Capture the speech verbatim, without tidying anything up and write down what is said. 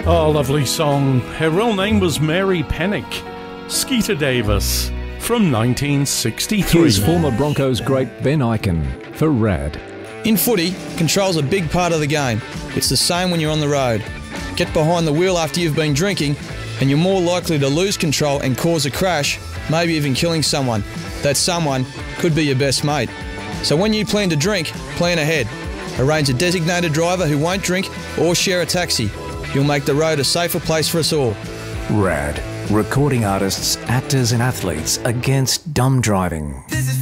Oh, lovely song. Her real name was Mary Pennick. Skeeter Davis from nineteen sixty-three. Here's former Broncos great Ben Ikin for Rad. In footy, control's a big part of the game. It's the same when you're on the road. Get behind the wheel after you've been drinking and you're more likely to lose control and cause a crash, maybe even killing someone. That someone could be your best mate. So when you plan to drink, plan ahead. Arrange a designated driver who won't drink or share a taxi. You'll make the road a safer place for us all. Rad. Recording artists, actors and athletes against dumb driving. This is